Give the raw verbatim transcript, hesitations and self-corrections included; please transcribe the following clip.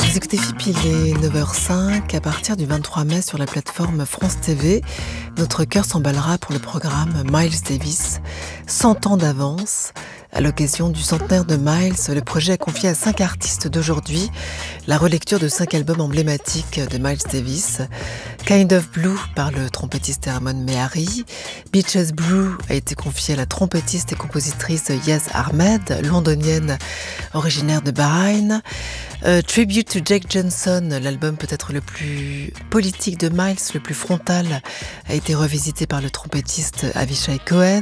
Vous écoutez F I P, il est neuf heures cinq. À partir du vingt-trois mai, sur la plateforme France T V, notre cœur s'emballera pour le programme Miles Davis, cent ans d'avance. À l'occasion du centenaire de Miles, le projet a confié à cinq artistes d'aujourd'hui la relecture de cinq albums emblématiques de Miles Davis. Kind of Blue par le trompettiste Herman Mehari. Beaches Blue a été confié à la trompettiste et compositrice Yaz Ahmed, londonienne originaire de Bahreïn. Euh, Tribute to Jake Johnson, l'album peut-être le plus politique de Miles, le plus frontal, a été revisité par le trompettiste Avishai Cohen.